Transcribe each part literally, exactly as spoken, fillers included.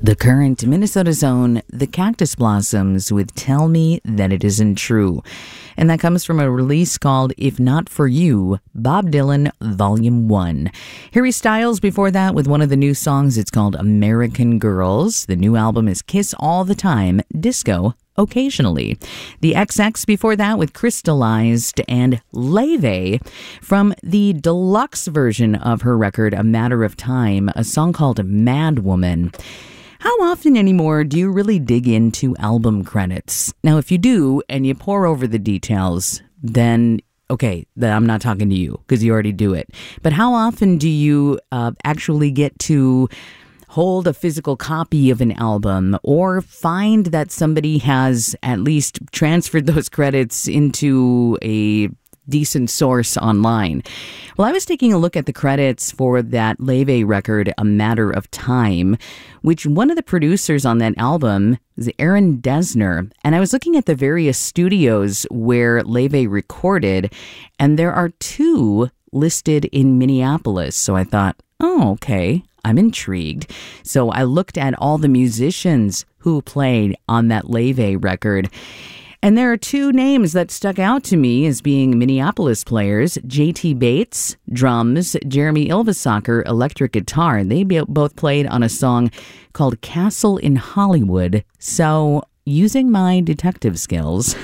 The Current, Minnesota's own The Cactus Blossoms with Tell Me That It Isn't True. And that comes from a release called If Not For You, Bob Dylan, Volume one. Harry Styles before that with one of the new songs. It's called American Girls. The new album is Kiss All the Time, Disco Occasionally. The X X before that with Crystallized, and Leve from the deluxe version of her record, A Matter of Time, a song called Mad Woman. How often anymore do you really dig into album credits? Now, if you do and you pore over the details, then okay, then I'm not talking to you because you already do it. But how often do you uh, actually get to hold a physical copy of an album or find that somebody has at least transferred those credits into a decent source online? Well, I was taking a look at the credits for that Leve record, A Matter of Time, which one of the producers on that album is Aaron Dessner. And I was looking at the various studios where Leve recorded, and there are two listed in Minneapolis. So I thought, oh, okay, I'm intrigued. So I looked at all the musicians who played on that Leve record. And there are two names that stuck out to me as being Minneapolis players. J T Bates, drums, Jeremy Ilvasacker, electric guitar. They both played on a song called Castle in Hollywood. So using my detective skills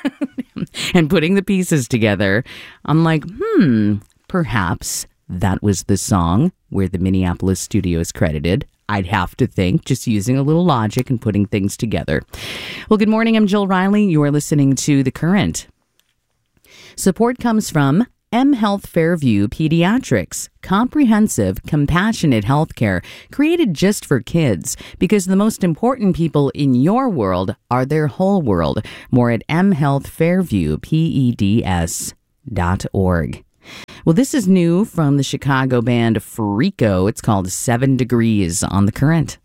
and putting the pieces together, I'm like, hmm, perhaps that was the song where the Minneapolis studio is credited. I'd have to think, just using a little logic and putting things together. Well, good morning. I'm Jill Riley. You are listening to The Current. Support comes from M Health Fairview Pediatrics, comprehensive, compassionate healthcare created just for kids, because the most important people in your world are their whole world. More at m health fairview peds dot org. Well, this is new from the Chicago band Freako. It's called Seven Degrees on The Current.